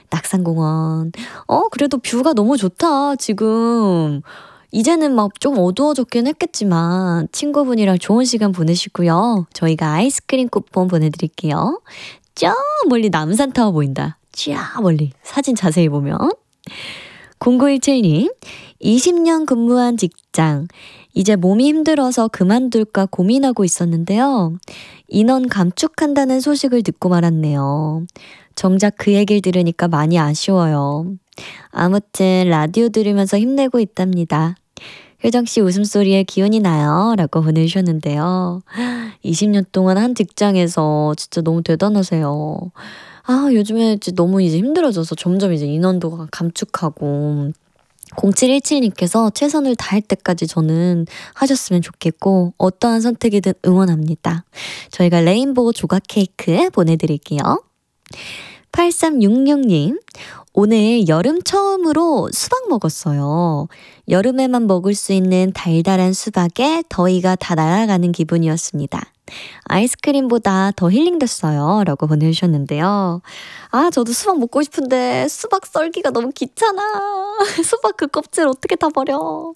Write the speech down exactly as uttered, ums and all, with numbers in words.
낙산공원. 어, 그래도 뷰가 너무 좋다, 지금. 이제는 막 좀 어두워졌긴 했겠지만 친구분이랑 좋은 시간 보내시고요. 저희가 아이스크림 쿠폰 보내드릴게요. 저 멀리 남산타워 보인다. 쫙 멀리 사진 자세히 보면. 공구일칠 님, 이십 년 근무한 직장. 이제 몸이 힘들어서 그만둘까 고민하고 있었는데요. 인원 감축한다는 소식을 듣고 말았네요. 정작 그 얘기를 들으니까 많이 아쉬워요. 아무튼 라디오 들으면서 힘내고 있답니다. 효정씨 웃음소리에 기운이 나요. 라고 보내주셨는데요. 이십 년 동안 한 직장에서 진짜 너무 대단하세요. 아, 요즘에 이제 너무 이제 힘들어져서 점점 이제 인원도가 감축하고 공칠일칠 님께서 최선을 다할 때까지 저는 하셨으면 좋겠고 어떠한 선택이든 응원합니다. 저희가 레인보우 조각 케이크 보내드릴게요. 팔삼육육 님, 오늘 여름 처음으로 수박 먹었어요. 여름에만 먹을 수 있는 달달한 수박에 더위가 다 날아가는 기분이었습니다. 아이스크림보다 더 힐링됐어요. 라고 보내주셨는데요. 아, 저도 수박 먹고 싶은데 수박 썰기가 너무 귀찮아. 수박 그 껍질 어떻게 다 버려.